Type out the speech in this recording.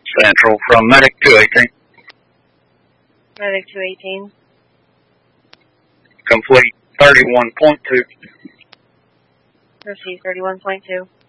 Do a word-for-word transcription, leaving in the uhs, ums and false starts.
Central from Medic two eighteen. Medic two eighteen. Complete thirty-one point two. Proceed thirty-one point two.